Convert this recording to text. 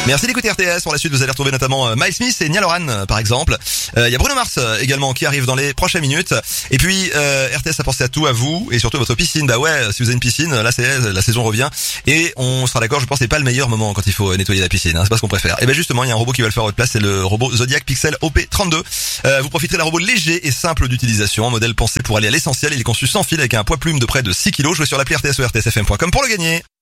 Merci d'écouter RTS. Pour la suite, vous allez retrouver notamment Miles Smith et Niall Horan, par exemple. Il y a Bruno Mars également qui arrive dans les prochaines minutes. Et puis RTS a pensé à tout, à vous et surtout à votre piscine. Bah ouais, si vous avez une piscine, là c'est la saison revient et on sera d'accord. Je pense que c'est pas le meilleur moment quand il faut nettoyer la piscine. Hein, c'est pas ce qu'on préfère. Et ben justement, il y a un robot qui va le faire à votre place. C'est le robot Zodiac Pixel OP32. Vous profiterez d'un robot léger et simple d'utilisation, un modèle pensé pour aller à l'essentiel. Il est conçu sans fil avec un poids plume de près de 6 kg. Jouez sur l'appli RTS ou rtsfm.com pour le gagner.